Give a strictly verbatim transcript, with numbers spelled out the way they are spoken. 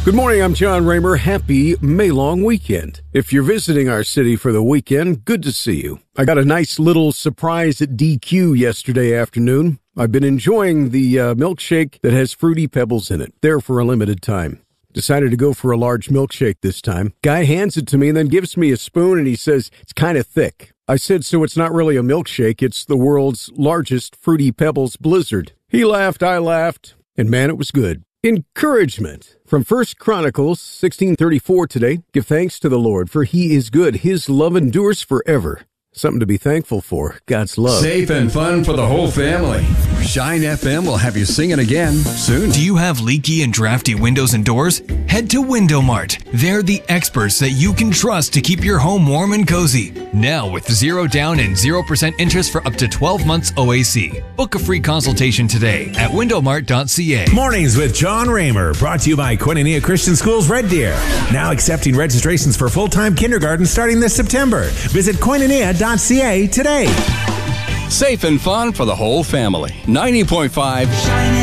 Good morning, I'm John Raymer. Happy May-long weekend. If you're visiting our city for the weekend, good to see you. I got a nice little surprise at D Q yesterday afternoon. I've been enjoying the uh, milkshake that has Fruity Pebbles in it, there for a limited time. Decided to go for a large milkshake this time. Guy hands it to me and then gives me a spoon and he says, it's kind of thick. I said, so it's not really a milkshake, it's the world's largest Fruity Pebbles blizzard. He laughed, I laughed, and man, it was good. Encouragement from First Chronicles sixteen thirty-four today. Give thanks to the Lord, for he is good. His love endures forever. Something to be thankful for. God's love. Safe and fun for the whole family. Shine F M will have you singing again soon. Do you have leaky and drafty windows and doors? Head to Window Mart. They're the experts that you can trust to keep your home warm and cozy. Now with zero down and zero percent interest for up to twelve months O A C. Book a free consultation today at window mart dot c a. Mornings with John Raymer, brought to you by Koinonia Christian Schools Red Deer. Now accepting registrations for full-time kindergarten starting this September. Visit koinonia dot c a today. Safe and fun for the whole family. ninety point five